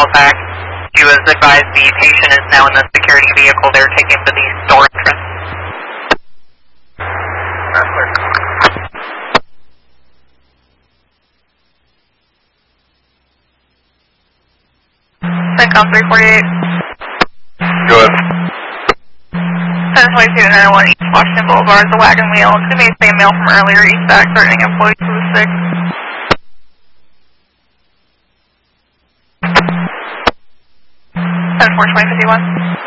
back. She was advised the patient is now in the security vehicle they're taking to the store entrance. Clear. CENTCOM 348. Good. 1022 and 901 East Washington Boulevard, the wagon wheel. It's going to be the same mail from earlier, East back, threatening employees to the 6. 10-4-2051.